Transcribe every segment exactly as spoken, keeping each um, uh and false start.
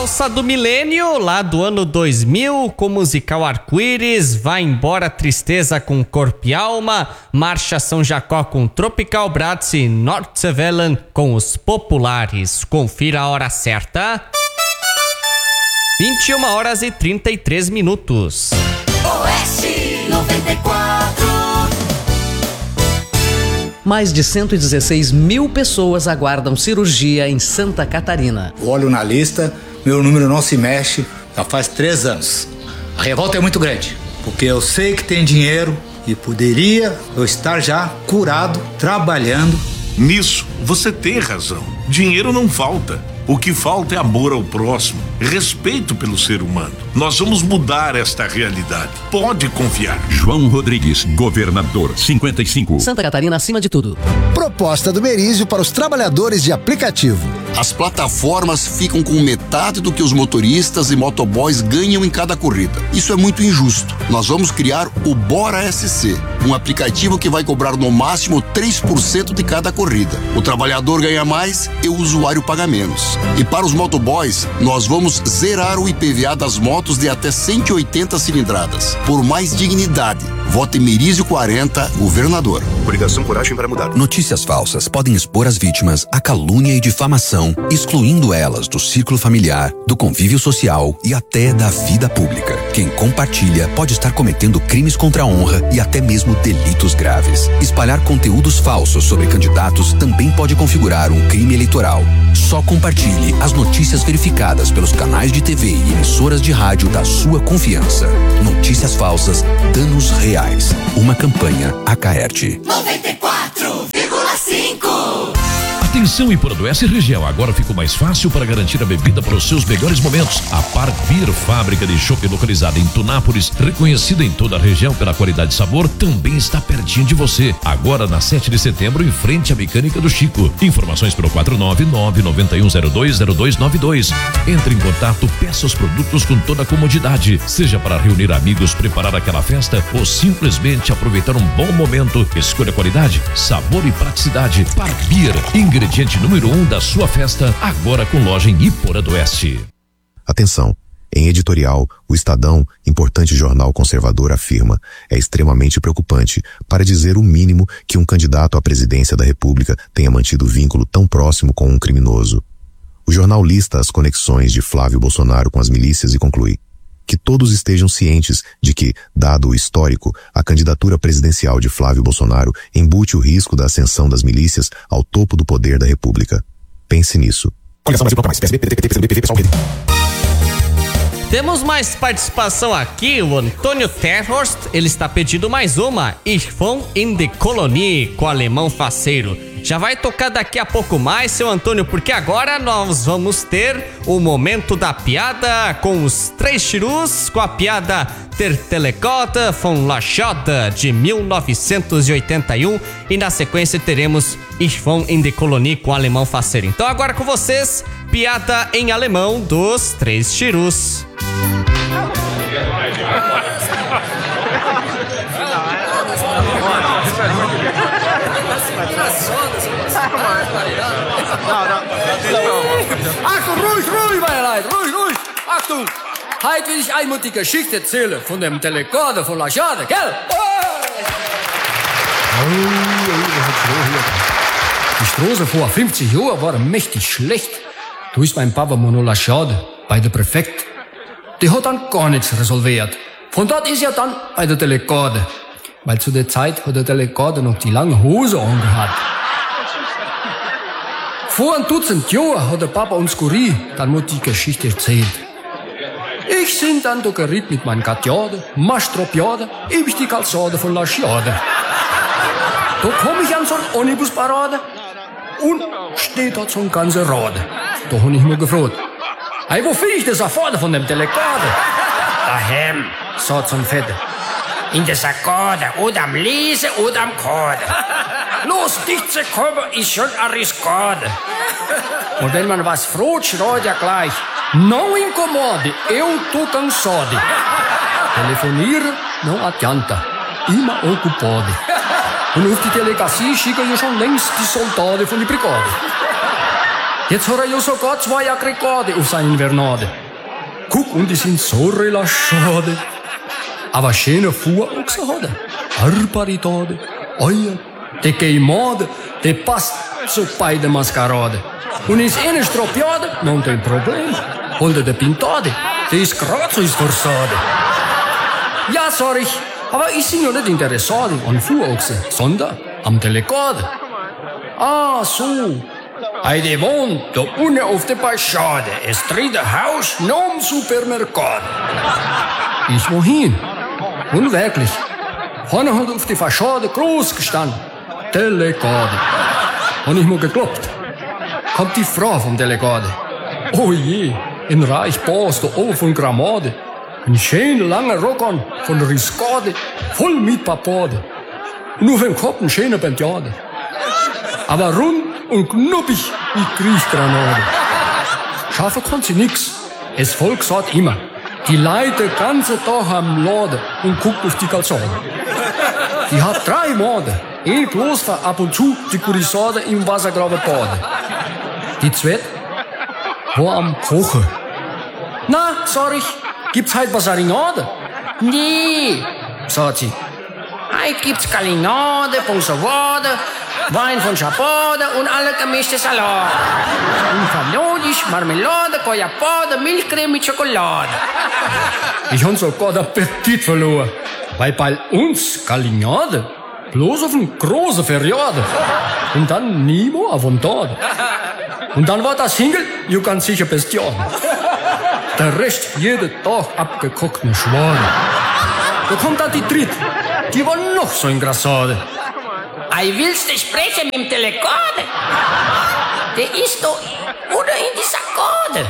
Valsa do Milênio, lá do ano dois mil, com o musical Arco-Íris, Vai Embora Tristeza com Corpo e Alma, Marcha São Jacó com Tropical Bratz e Nordsevelan com Os Populares. Confira a hora certa. vinte e uma horas e trinta e três minutos. Oeste noventa e quatro. Mais de cento e dezesseis mil pessoas aguardam cirurgia em Santa Catarina. Olho na lista, meu número não se mexe, já faz três anos. A revolta é muito grande, porque eu sei que tem dinheiro e poderia eu estar já curado, trabalhando. Nisso, você tem razão. Dinheiro não falta. O que falta é amor ao próximo, respeito pelo ser humano. Nós vamos mudar esta realidade. Pode confiar. João Rodrigues, governador, cinquenta e cinco. Santa Catarina acima de tudo. Proposta do Merizio para os trabalhadores de aplicativo. As plataformas ficam com metade do que os motoristas e motoboys ganham em cada corrida. Isso é muito injusto. Nós vamos criar o Bora S C, um aplicativo que vai cobrar no máximo três por cento de cada corrida. O trabalhador ganha mais e o usuário paga menos. E para os motoboys, nós vamos zerar o I P V A das motos de até cento e oitenta cilindradas. Por mais dignidade, vote Merizio quarenta, governador. Obrigação, coragem para mudar. Notícias falsas podem expor as vítimas à calúnia e difamação, excluindo elas do círculo familiar, do convívio social e até da vida pública. Quem compartilha pode estar cometendo crimes contra a honra e até mesmo delitos graves. Espalhar conteúdos falsos sobre candidatos também pode configurar um crime eleitoral. Só compartilhe as notícias verificadas pelos canais de T V e emissoras de rádio da sua confiança. Notícias falsas, danos reais. Uma campanha Acaerte. noventa e quatro vírgula cinco. Atenção, Ipuranduense e região, agora ficou mais fácil para garantir a bebida para os seus melhores momentos. A Park Beer, fábrica de chopp localizada em Tunápolis, reconhecida em toda a região pela qualidade e sabor, também está pertinho de você. Agora na sete de setembro, em frente à Mecânica do Chico. Informações pelo quatro nove nove nove um zero dois zero dois nove dois. Entre em contato, peça os produtos com toda a comodidade, seja para reunir amigos, preparar aquela festa ou simplesmente aproveitar um bom momento. Escolha qualidade, sabor e praticidade. Park Beer, ingrediente número um da sua festa, agora com loja em Ipuranduense. Atenção, em editorial, o Estadão, importante jornal conservador, afirma: é extremamente preocupante, para dizer o mínimo, que um candidato à presidência da República tenha mantido vínculo tão próximo com um criminoso. O jornal lista as conexões de Flávio Bolsonaro com as milícias e conclui que todos estejam cientes de que, dado o histórico, a candidatura presidencial de Flávio Bolsonaro embute o risco da ascensão das milícias ao topo do poder da República. Pense nisso. Temos mais participação aqui, o Antônio Terhorst, ele está pedindo mais uma, Ich von in die Kolonie, com o alemão faceiro. Já vai tocar daqui a pouco mais, seu Antônio, porque agora nós vamos ter o momento da piada com os três chirus, com a piada Der Telekote von Lachota, de mil novecentos e oitenta e um, e na sequência teremos Ich von in die Kolonie com o alemão faceiro. Então agora com vocês, piada em alemão dos três chirus. Achtung, ruhig, ruhig, meine Leute, ruhig, ruhig. Achtung, heute will ich einmal die Geschichte erzählen von dem Telekote von Lachade, gell? Die Straße vor fünfzig Jahren war mächtig schlecht. Da ist mein Papa Mono Lachade bei der Präfekt. Die hat dann gar nichts resolviert. Von dort ist er dann bei der Telekote. Weil zu der Zeit hat der Telekote noch die lange Hose angehabt. Vor ein Dutzend Jahren hat der Papa uns Curie dann mal die Geschichte erzählt. Ich bin dann da geriet mit meinem Gatjade, Mastropiade, ewig die Kalsade von Lachade. Da komm ich an so eine Omnibusparade und steht dort so ein ganzer Rade. Da hab ich mir gefragt, hey, wo finde ich das erfahren von dem Telekote? Daheim, sagt so ein Fette. In der Sackade, oder am Lese, oder am Korde. Los, dich zu kommen, ist schon eine Riskade. Und wenn man was fragt, schreit er gleich, não incomode, eu tô cansado. Telefonieren, não adianta, immer ocupado. Und auf die Delegatie schicken ja schon längst die Soldaten von der Brigade. Jetzt hat er ja sogar zwei Aggregate auf seiner Invernade. Guck, und die sind so relativ schade. Aber schöne Fuhrochse hat er. Arparitade, Eier, die Geimade, die passt zu beiden Maskerade. Und ist eine Stropiade, noch ein Problem. Holt er die Pintade, die ist grad so ist Versade. Ja, sorry, aber ich bin ja nicht interessiert an Fuhrochse, sondern am Delegate. Ah, so. Heide wohnt da unten auf der Passade. Es dritte Haus noch im Supermerkat. Ich war hin. Und wirklich. Vorne hat auf die Fassade groß gestanden. Delegate. Und ich mir geglaubt. Kommt die Frau vom Delegate. Oh je, ein reich Boss da oben von Gramade. Ein schön langer Rock an von Riscade. Voll mit Papade. Und auf dem Kopf ein schöner Penteade. Aber rund und knuppig wie Griechgranate. Schaffen kann sie nix. Das Volk sagt immer, die Leute den ganzen Tag am Laden und guckt auf die Kalsade. Die hat drei Morde. Ein bloß für ab und zu die Kurisade im Wassergraben baden. Die zweite war am Kochen. Na, sorry, gibt's heute was Arinade? Nee, sagt sie. Heute gibt's Kalinade, Ponsavade, Wein von Schabade und alle gemischte Salat. Und Falodisch, Marmelade, Koyapade, Milchcreme mit Schokolade. Ich hab sogar den Appetit verloren. Weil bei uns Kalinade bloß auf eine große Feriade. Und dann niemand auf den Tod. Und dann war das Hingel, ja ganz sicher Bestiade. Der Rest jeden Tag abgekockten Schwan. Da kommt dann die Dritte. Die war noch so in Grassade. Ei, willst du sprechen mit dem Delegate? Der ist doch oder in dieser Kode.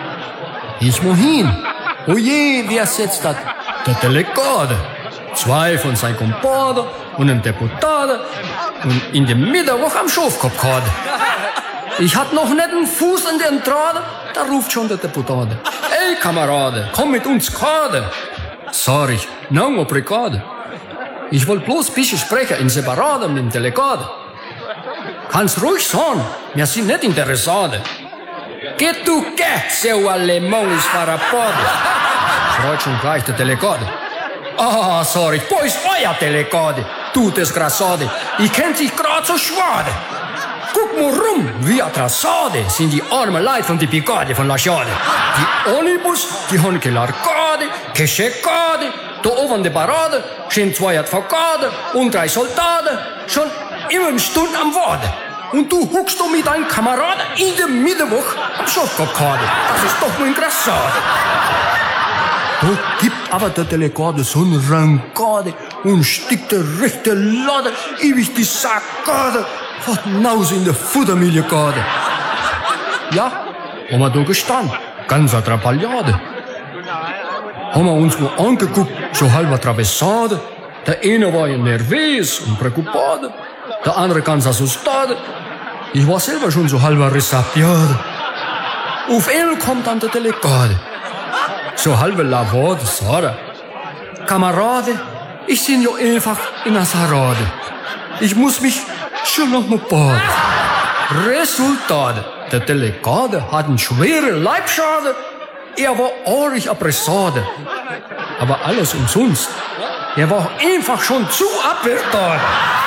Ich muss hin. Oh je, wer setzt das? Der Delegate. Zwei von seinen Kumpanen und ein Deputate und in der Mittwoch am Schafkopf gerade. Ich hatte noch nicht einen Fuß in der Entrade, da ruft schon der Deputate. Ey, Kamerade, komm mit uns gerade. Sorry, no Brigade. Ich wollte bloß ein bisschen sprechen in Separate mit dem Delegate. Kannst ruhig sagen, wir sind nicht interessiert. Geht du geh, seu Alemão ist Farapode. Schreit schon gleich der Delegate. Ah, sorry, wo ist euer Delegate? Du Desgrassade, ich kenn dich grad so schwade. Guck mal rum, wie Atrasade sind die armen Leute von die Brigade von La Schade. Die Onibus, die haben keine Arcade, keine Schekade. Da oben die Parade stehen zwei Advokate und drei Soldaten, schon immer eine Stunde am Warten. Und du huckst da mit deinem Kameraden in der Mittwoch am Schafkopfkade. Das ist doch nur ein Grassade. Da gibt aber der Delegate so eine Rankade und stickt der rechte Lade ewig die Sackade, was hinaus in der Futtermilchkade. Ja, haben wir da gestanden, ganz eine Trapagliade. Haben wir uns mal angeguckt, so halber Traversade. Der eine war ja nervös und preoccupiert, der andere ganz assustat. Ich war selber schon so halber resapiert. Auf einmal kommt dann der Delegate. So halbe Lavade, Sarah. Kamerade, ich bin ja einfach in der Sarade. Ich muss mich schon noch mal baden. Resultat, der Delegate hat einen schweren Leibschade. Er war ordentlich Abressade. Aber alles umsonst. Er war einfach schon zu abwertet.